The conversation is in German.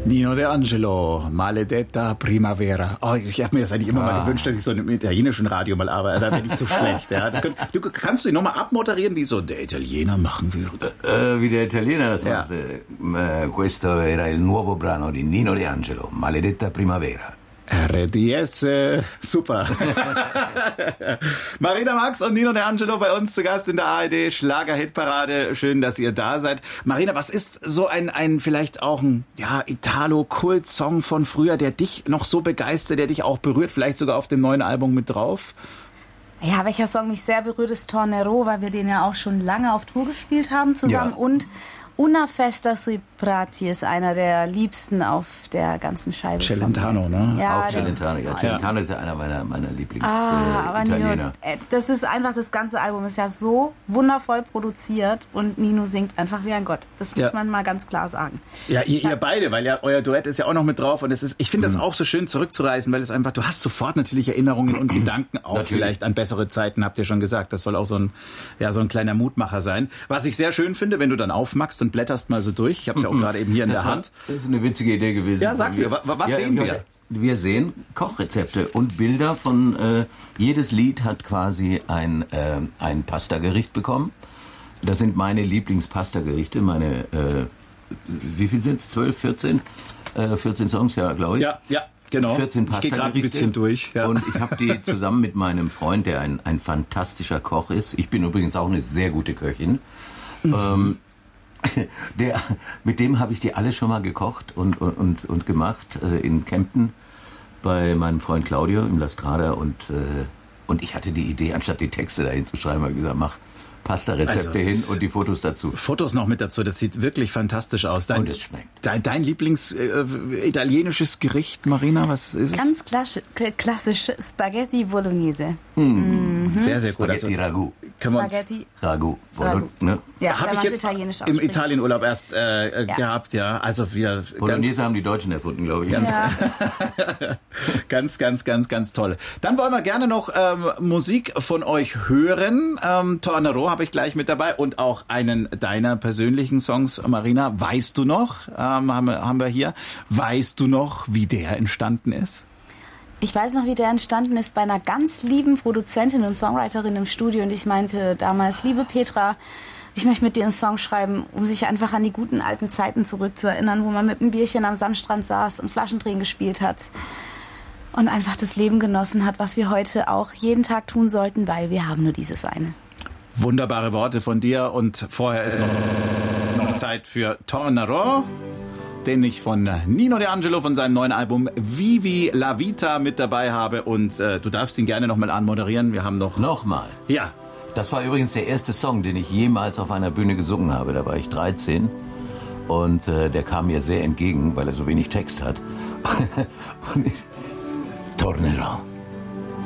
Nino De Angelo, Maledetta Primavera. Oh, ich habe mir das eigentlich immer mal gewünscht, dass ich so im italienischen Radio mal arbeite. Da bin ich zu schlecht. Ja. Kannst du ihn nochmal abmoderieren, wie so der Italiener machen würde? Wie der Italiener das macht. Questo era il nuovo brano di Nino De Angelo, Maledetta Primavera. RDS, super. Marina Max und Nino De Angelo bei uns zu Gast in der ARD Schlager-Hitparade. Schön, dass ihr da seid. Marina, was ist so ein vielleicht auch ein Italo-Kult-Song von früher, der dich noch so begeistert, der dich auch berührt, vielleicht sogar auf dem neuen Album mit drauf? Ja, welcher Song mich sehr berührt, ist Tornerò, weil wir den ja auch schon lange auf Tour gespielt haben zusammen. Ja. Und Una festa sui prati ist einer der liebsten auf der ganzen Scheibe. Celentano, ne? Ja, auch Celentano. Ja, Celentano ist ja einer meiner Lieblings-Italiener. Das ist einfach, das ganze Album ist ja so wundervoll produziert und Nino singt einfach wie ein Gott. Das muss man mal ganz klar sagen. Ja, ihr beide, weil ja euer Duett ist ja auch noch mit drauf und ich finde das auch so schön zurückzureisen, weil es einfach, du hast sofort natürlich Erinnerungen und Gedanken auch vielleicht an bessere Zeiten, habt ihr schon gesagt. Das soll auch so ein kleiner Mutmacher sein. Was ich sehr schön finde, wenn du dann aufmachst und blätterst mal so durch. Ich habe es ja auch gerade eben hier in der Hand. Das ist eine witzige Idee gewesen. Ja, sag's mir. Was sehen wir? Wir sehen Kochrezepte und Bilder von, jedes Lied hat quasi ein Pastagericht bekommen. Das sind meine Lieblingspastagerichte, meine, wie viel sind's? 12, 14? 14 Songs, ja, glaube ich. Ja, genau. 14 Pastagerichte. Ich gehe gerade ein bisschen durch. Ja. Und ich habe die zusammen mit meinem Freund, der ein fantastischer Koch ist. Ich bin übrigens auch eine sehr gute Köchin. Mit dem habe ich die alle schon mal gekocht und gemacht in Kempten bei meinem Freund Claudio im La Strada und ich hatte die Idee, anstatt die Texte dahin zu schreiben, habe ich gesagt, mach Pasta-Rezepte hin und die Fotos dazu. Fotos noch mit dazu, das sieht wirklich fantastisch aus. Und es schmeckt. Dein Lieblings-italienisches Gericht, Marina, was ist es? Ganz klassisch Spaghetti Bolognese. Sehr, sehr gut. Spaghetti Ragu. Spaghetti Ragu. Ne? Ja, habe ich jetzt im Italienurlaub erst gehabt, ja. Also wir Bolognese haben die Deutschen erfunden, glaube ich. Ganz toll. Dann wollen wir gerne noch Musik von euch hören. Tornerò habe ich gleich mit dabei und auch einen deiner persönlichen Songs, Marina. Weißt du noch, haben wir hier, weißt du noch, wie der entstanden ist? Ich weiß noch, wie der entstanden ist bei einer ganz lieben Produzentin und Songwriterin im Studio und ich meinte damals, liebe Petra, ich möchte mit dir einen Song schreiben, um sich einfach an die guten alten Zeiten zurückzuerinnern, wo man mit einem Bierchen am Sandstrand saß und Flaschendrehen gespielt hat und einfach das Leben genossen hat, was wir heute auch jeden Tag tun sollten, weil wir haben nur dieses eine. Wunderbare Worte von dir und vorher ist noch Zeit für Tornerò, den ich von Nino De Angelo von seinem neuen Album Vivi la Vita mit dabei habe und du darfst ihn gerne nochmal anmoderieren. Wir haben Nochmal? Ja. Das war übrigens der erste Song, den ich jemals auf einer Bühne gesungen habe. Da war ich 13 und der kam mir sehr entgegen, weil er so wenig Text hat. Tornerò.